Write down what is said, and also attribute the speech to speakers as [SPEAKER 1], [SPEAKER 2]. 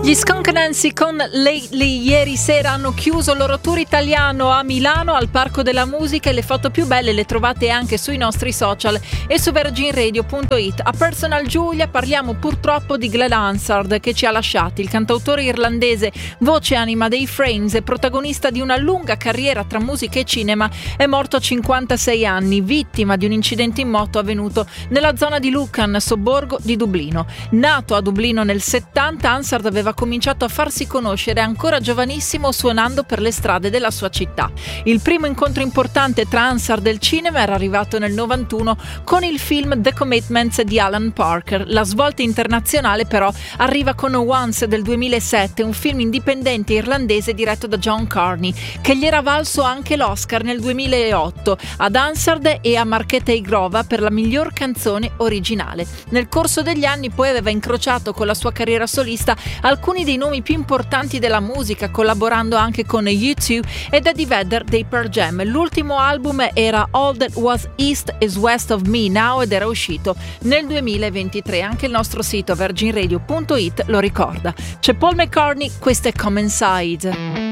[SPEAKER 1] Gli Skunk Nancy con Lately ieri sera hanno chiuso il loro tour italiano a Milano al Parco della Musica e le foto più belle le trovate anche sui nostri social e su virginradio.it. A Personal Giulia parliamo purtroppo di Glenn Hansard che ci ha lasciati. Il cantautore irlandese, voce anima dei Frames e protagonista di una lunga carriera tra musica e cinema, è morto a 56 anni, vittima di un incidente in moto avvenuto nella zona di Lucan, sobborgo di Dublino. Nato a Dublino nel 70, Hansard aveva cominciato a farsi conoscere ancora giovanissimo suonando per le strade della sua città. Il primo incontro importante tra Hansard e il cinema era arrivato nel 91 con il film The Commitments di Alan Parker. La svolta internazionale però arriva con Once del 2007, un film indipendente irlandese diretto da John Carney, che gli era valso anche l'Oscar nel 2008 ad Hansard e a Markéta Irgrová per la miglior canzone originale. Nel corso degli anni poi aveva incrociato con la sua carriera solista alcuni dei nomi più importanti della musica, collaborando anche con U2 ed Eddie Vedder dei Pearl Jam. L'ultimo album era All That Was East is West of Me Now ed era uscito nel 2023. Anche il nostro sito virginradio.it lo ricorda. C'è Paul McCartney, questo è Come Inside.